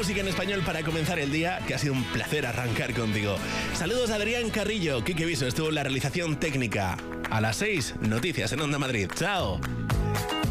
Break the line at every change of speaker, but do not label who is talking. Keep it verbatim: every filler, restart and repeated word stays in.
música en español para comenzar el día, que ha sido un placer arrancar contigo. Saludos a Adrián Carrillo, Quique Viso estuvo en la realización técnica. A las seis, noticias en Onda Madrid. ¡Chao!